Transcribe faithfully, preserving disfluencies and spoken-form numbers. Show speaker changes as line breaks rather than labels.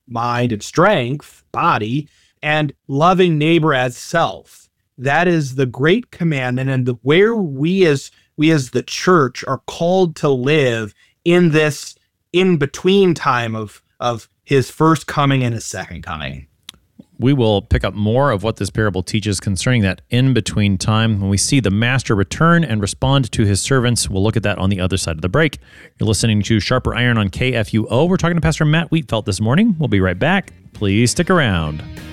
mind, and strength, body, and loving neighbor as self. That is the great commandment, and the, where we as we as the church are called to live in this in-between time of, of his first coming and his second coming.
We will pick up more of what this parable teaches concerning that in-between time when we see the master return and respond to his servants. We'll look at that on the other side of the break. You're listening to Sharper Iron on K F U O. We're talking to Pastor Matt Wheatfeld this morning. We'll be right back. Please stick around.